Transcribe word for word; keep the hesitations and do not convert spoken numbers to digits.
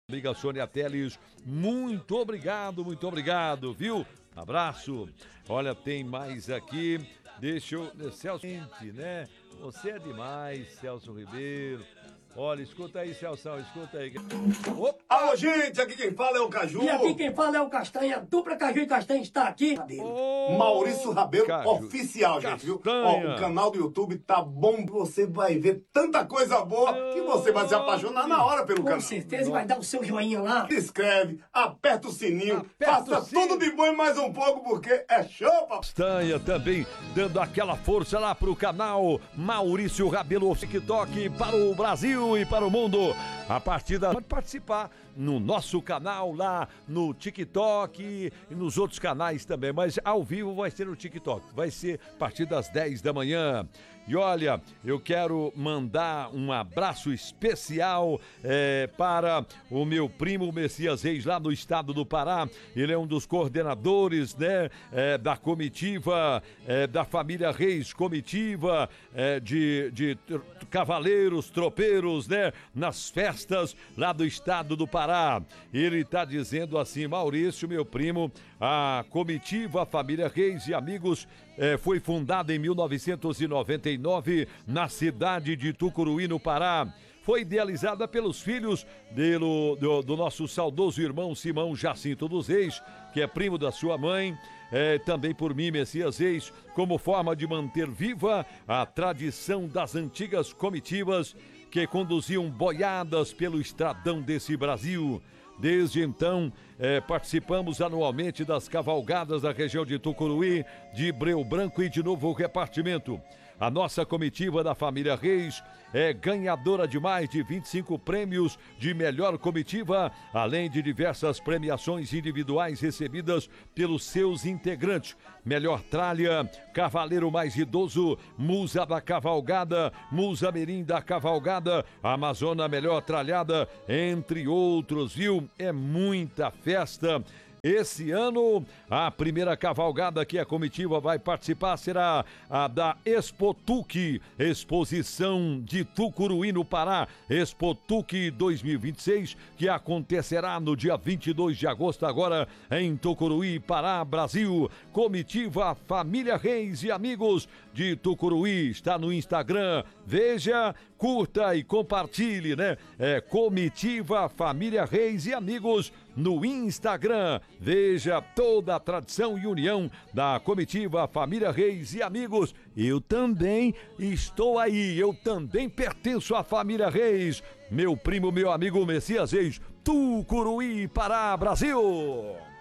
Amiga Sônia Teles, muito obrigado, muito obrigado, viu? Abraço. Olha, tem mais aqui. Deixa eu... Celso, né? Você é demais, Celso Ribeiro. Olha, escuta aí, Celso, escuta aí. Opa! Alô, gente, aqui quem fala é o Caju. E aqui quem fala é o Castanha. Dupla Caju e Castanha está aqui. Oh, Maurício Rabelo Caju. Oficial, gente, viu? Ó, o canal do YouTube tá bom. Você vai ver tanta coisa boa que você vai se apaixonar na hora pelo Com canal. Com certeza, vai dar o seu joinha lá. Se inscreve, aperta o sininho, aperta faça o sininho. Tudo de bom e mais um pouco, porque é show, papai. Castanha também dando aquela força lá pro canal Maurício Rabelo TikTok para o Brasil e para o mundo. A partir da... Pode participar no nosso canal lá no TikTok e nos outros canais também, mas ao vivo vai ser no TikTok, vai ser a partir das dez da manhã. E olha, eu quero mandar um abraço especial é, para o meu primo Messias Reis, lá no estado do Pará. Ele é um dos coordenadores, né, é, da comitiva, é, da família Reis, comitiva é, de, de cavaleiros, tropeiros, né, nas festas lá do estado do Pará. Ele está dizendo assim: Maurício, meu primo, a comitiva, a família Reis e amigos é, foi fundada em mil novecentos e noventa e nove na cidade de Tucuruí, no Pará. Foi idealizada pelos filhos do, do, do nosso saudoso irmão Simão Jacinto dos Reis, que é primo da sua mãe, é, também por mim, Messias Reis, como forma de manter viva a tradição das antigas comitivas que conduziam boiadas pelo estradão desse Brasil. Desde então, eh, participamos anualmente das cavalgadas da região de Tucuruí, de Breu Branco e de Novo Repartimento. A nossa comitiva da família Reis é ganhadora de mais de vinte e cinco prêmios de melhor comitiva, além de diversas premiações individuais recebidas pelos seus integrantes. Melhor tralha, cavaleiro mais idoso, musa da cavalgada, musa mirim da cavalgada, Amazona melhor tralhada, entre outros, viu? É muita festa. Esse ano, a primeira cavalgada que a comitiva vai participar será a da Expotuc, Exposição de Tucuruí, no Pará, Expotuc dois mil e vinte e seis, que acontecerá no dia vinte e dois de agosto, agora em Tucuruí, Pará, Brasil. Comitiva Família Reis e Amigos de Tucuruí, está no Instagram, veja, curta e compartilhe, né? É Comitiva Família Reis e Amigos no Instagram. Veja toda a tradição e união da comitiva Família Reis e Amigos. Eu também estou aí, eu também pertenço à Família Reis. Meu primo, meu amigo Messias Reis, Tucuruí, Pará, Brasil.